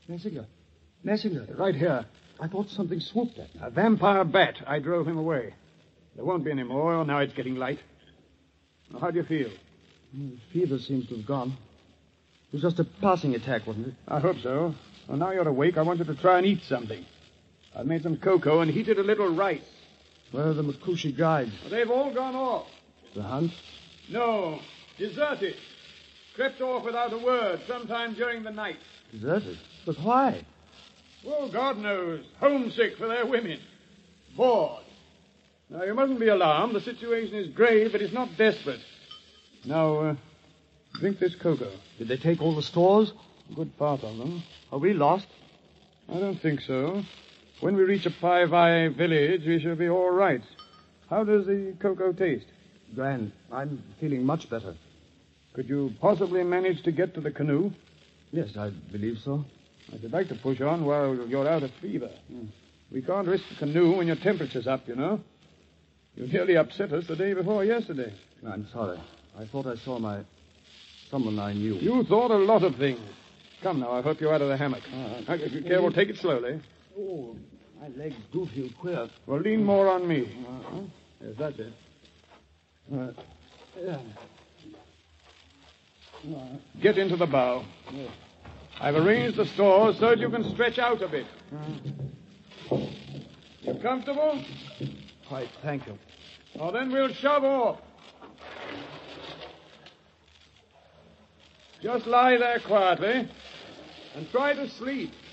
Messinger. Right here. I thought something swooped at me. A vampire bat. I drove him away. There won't be any more. Now it's getting light. Now, how do you feel? The fever seems to have gone. It was just a passing attack, wasn't it? I hope so. Well, now you're awake, I want you to try and eat something. I've made some cocoa and heated a little rice. Where are the Makushi guides? Well, they've all gone off. The hunt? No. Deserted. Crept off without a word sometime during the night. Deserted? But why? Oh, God knows. Homesick for their women. Bored. Now, you mustn't be alarmed. The situation is grave, but it's not desperate. Now, drink this cocoa. Did they take all the stores? A good part of them. Are we lost? I don't think so. When we reach a Pai village, we shall be all right. How does the cocoa taste? Grand. I'm feeling much better. Could you possibly manage to get to the canoe? Yes, I believe so. I should like to push on while you're out of fever. We can't risk the canoe when your temperature's up, you know. You nearly upset us the day before yesterday. I'm sorry. I thought I saw someone I knew. You thought a lot of things. Come now, I hope you're out of the hammock. Now, be careful, take it slowly. Oh, my legs do feel queer. Well, lean more on me. Yes, that's it. Yeah. Get into the bow. Yes. I've arranged the stores so that you can stretch out a bit. You comfortable? Quite, thank you. Well, then we'll shove off. Just lie there quietly and try to sleep.